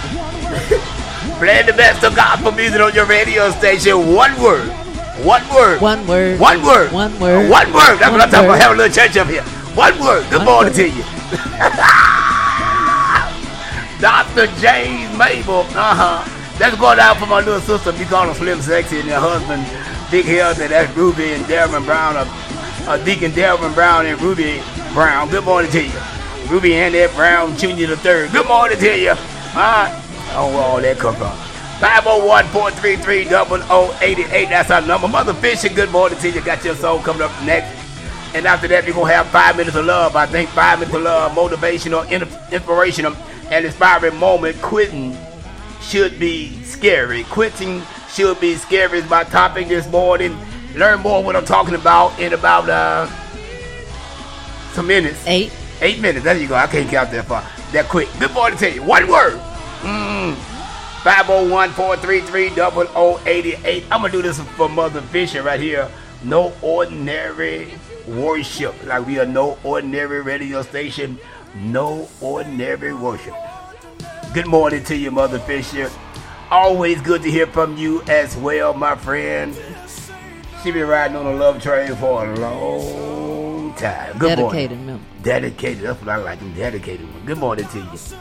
Playing the best of gospel music on your radio station. One word. One word. One word. One word. One word. One word. That's what I'm talking about. Have a little church up here. One word. Good morning to you. Dr. James Mabel. Let's go down for my little sister. We call her Slim Sexy, and her husband, Big Health, and that's Ruby and Darren Brown. Deacon Darren Brown and Ruby Brown. Good morning to you. Ruby and Ed Brown Jr. the third. Good morning to you. Oh, where all that come from? 501-433-0088. That's our number. Mother Fisher, good morning to you. Got your soul coming up next. And after that, we're going to have 5 minutes of love. I think 5 minutes of love, motivational, inspirational, and inspiring moment. Quitting should be scary. Quitting should be scary is my topic this morning. Learn more what I'm talking about in about some minutes. 8 minutes. There you go. I can't count that far. That quick. Good morning to you. One word. 501-433-0088. I'm going to do this for Mother Fisher right here. No ordinary worship. Like we are no ordinary radio station. No ordinary worship. Good morning to you, Mother Fisher. Always good to hear from you as well, my friend. She been riding on the love train for a long time. Good morning. Dedicated, man. Dedicated. That's what I like. Dedicated. Good morning to you.